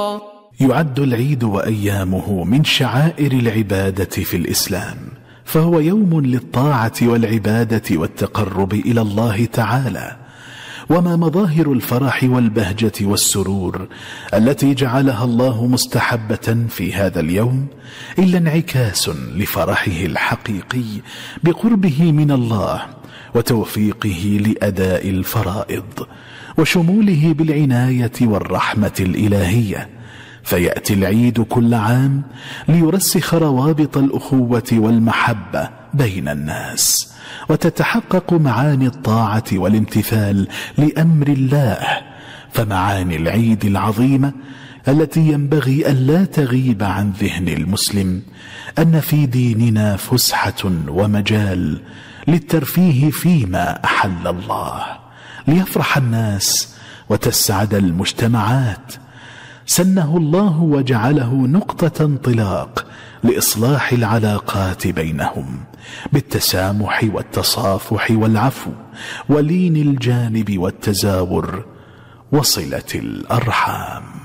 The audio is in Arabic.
يعد العيد وأيامه من شعائر العبادة في الإسلام، فهو يوم للطاعة والعبادة والتقرب إلى الله تعالى. وما مظاهر الفرح والبهجة والسرور التي جعلها الله مستحبة في هذا اليوم إلا انعكاس لفرحه الحقيقي بقربه من الله وتوفيقه لأداء الفرائض وشموله بالعناية والرحمة الإلهية. فيأتي العيد كل عام ليرسخ روابط الأخوة والمحبة بين الناس، وتتحقق معاني الطاعة والامتثال لأمر الله. فمعاني العيد العظيمة التي ينبغي ألا تغيب عن ذهن المسلم أن في ديننا فسحة ومجال للترفيه فيما أحل الله، ليفرح الناس وتسعد المجتمعات. سنه الله وجعله نقطة انطلاق لإصلاح العلاقات بينهم بالتسامح والتصافح والعفو ولين الجانب والتزاور وصلة الأرحام.